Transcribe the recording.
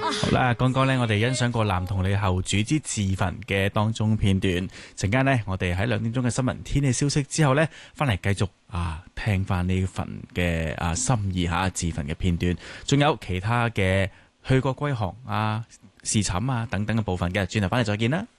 好啦，剛剛呢，我哋欣賞過男同女後主之自焚嘅當中片段。陣間呢，我哋喺2點鐘嘅新聞天氣消息之後呢，翻嚟繼續聽翻呢份嘅心意自焚嘅片段，仲有其他嘅去過歸航事寢等等嘅部分嘅，轉頭翻嚟再見啦。